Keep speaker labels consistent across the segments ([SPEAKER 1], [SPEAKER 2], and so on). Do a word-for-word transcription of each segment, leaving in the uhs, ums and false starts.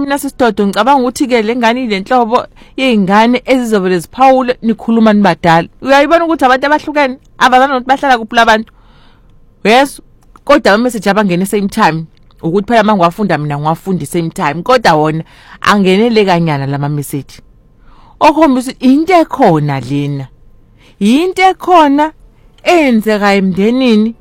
[SPEAKER 1] mina sisidodo ngicabanga ukuthi ke lengane ilenhlobo yeingane ezizovele ziphawule nikhuluma nibadala. Uyayibona ukuthi abantu abahlukene abazana ukuthi bahlala kuphi labantu. Yes, kodwa ama message abangene same time ukuthi phela mangiwafunda mina ngiwafunda same time, kodwa wona angenele kanyana lama message. Okhombisa into ekhona lena. Into ekhona eyenzeka emndenini.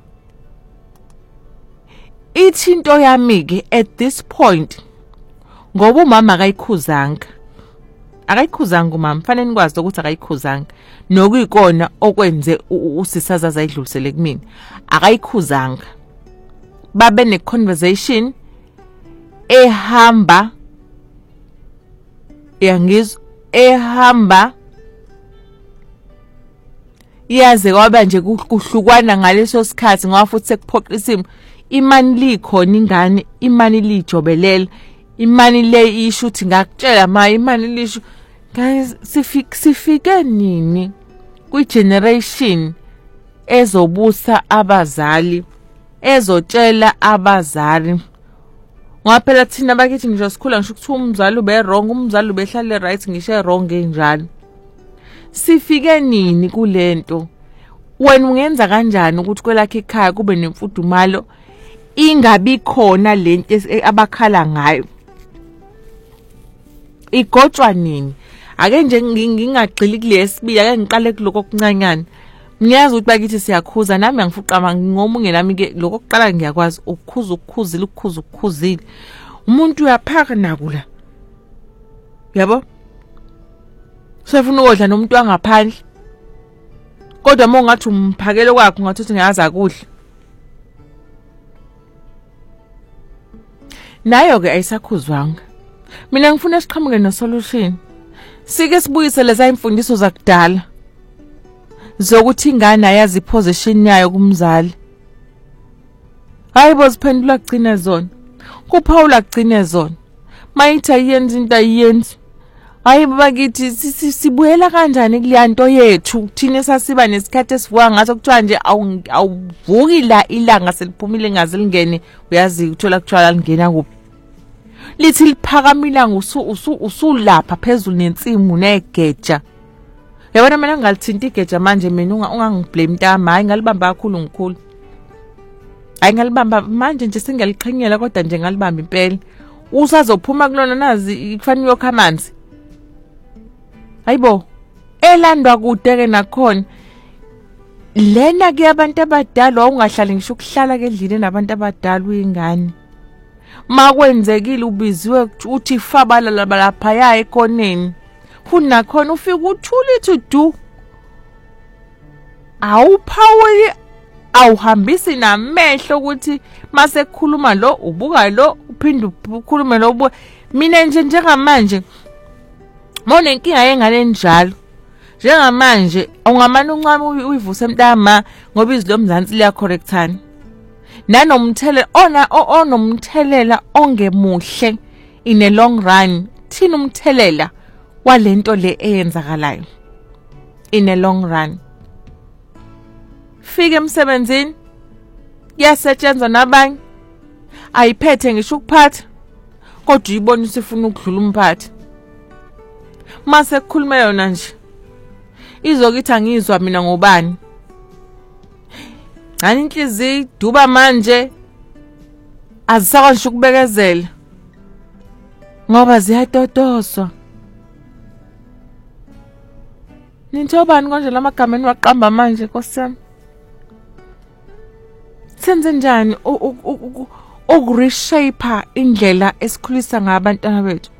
[SPEAKER 1] Ithi into yami ke at this point ngoba umama akayikhuzanga. Akayikhuzanga umama, fanele nikwazi ukuthi akayikhuzanga. Nokuyikona okwenze usisazaza ayidlulisele kumina. Akayikhuzanga. Babe ne conversation ehamba yangizwa ehamba yaze kwaba nje kuhlukwana ngaleso sikhathi ngoba futhi sekuphoqa isimo. Imani likhona ingane, imani lijobelela, imani le ishuthi ngakutshela ma imani lisho. Guys, sifike sifike nini kwi generation ezobusa abazali, ezotshela abazali. Ngoba phela thina bakithi nje sikhula ngisho ukuthi umzali ube wrong, umzali ubehlale right, ngisho wrong enjalo. Sifike nini kulento? Wena ungenza kanjani ukuthi kwelakhe ekhaya kube nemfudumalo ingabi khona lento abakhala ngayo? Igotshwa nini? Ake nje ngingagxili kulesibili, ake ngiqale kuloko okuncanyana. Ngiyazi ukuthi bakithi siyakhuza, nami ngifuqa ngomunye nami ke lokho kuqala ngiyakwazi ukukhuza ukukhuzile ukukhuza ukukhuzile. Umuntu uyaphaka nakula. Yabo? Sefuna ukudla nomuntu wangaphandle. Kodwa uma ungathi umphakelo kwakho ngathi uthi ngiyaza ukudla. Nayo ke ayisakhuzwanga. Mina ngifuna siqhamuke no solution. Sike sibuyise leza imfundiso zakudala zokuthi ingane ayazi iposition yayo kumzali. Hayibo ziphendula kugcina zona. Kuphawula kugcina zona. Mayitha yenza into ayenzi. Hayi bakithi sibuyela kanjani kuliyanto yethu? Thina sasiba nesikhathi esivuka ngaso kuthiwa nje awuvuki la ilanga seliphumile ngaze lingene, uyazi uthola kuthiwa lingena kuphi. Lithi liphakamila ngusu usulapha phezulu nensimu negeja. Yabona mina ngalithinta igeja manje mina ungangiblame ntama, hayi ngalibamba kakhulu ngikhulu. Hayi ngalibamba manje nje singaliqhenyela kodwa nje ngalibamba impela. Usazophuma kulona nazi kufanele yokha amanzi. Hayibo, elandwa kude ke nakhona. Lena ke abantu abadala ungahlali ngisho ukuhlala ke endlini nabantu abadala uyingane. Makwenzekile ubiziwe uthi fabala lapha ya ekoneni. Funa khona ufika uthuli to do. Awuphawuli, awuhambisi namehlo ukuthi mase kukhuluma lo ubuka lo uphinde ukhulume lo. Mina nje njengamanje mone inkinga yengane njalo. Njengamanje ungamane uncane uyivuse emntama ngoba izilo mzansi liya correctana. Nanomthelela ona onomthelela ongemuhle in a long run. Thina umthelela walento le eyenzakalayo in a long run. Fike emsebenzini yasetshenzwa nabanye ayiphethe ngisho ukuphatha kodwa uyibona usifuna ukudlula umphathi. Mase kukhuluma yona nje izokithi angizwa mina ngobani. Ngani inhliziyo iduba manje azisakwazi ukubekezela ngoba ziyatotoswa. Nintobani konje lamagama eniwaqamba manje nkosami? Senze njani ukureshape indlela esikhulisa ngabantwana bethu?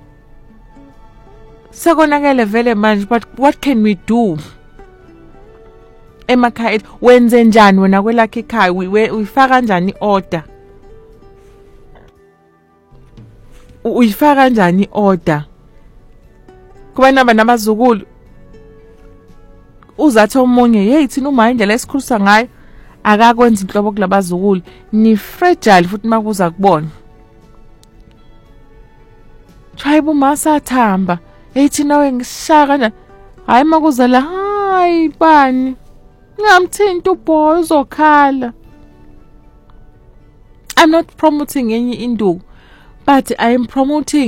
[SPEAKER 1] Sekonakele vele manje, but what can we do? Emakhaya wenze njani wena kwelakhe ekhaya? Uyifaka kanjani order? Uyifaka kanjani order? Kuba naba nabazukulu uzathi omunye hey thina uma indlela esikhulisa ngayo akakwenza inhlobo kulabazukulu ni fragile futhi makuza kubona. Tribe masathamba hey thina wengishaka na hayi makuza la hayi bani ngamthinta uboy uzokhala. I'm not promoting any induku, but I am promoting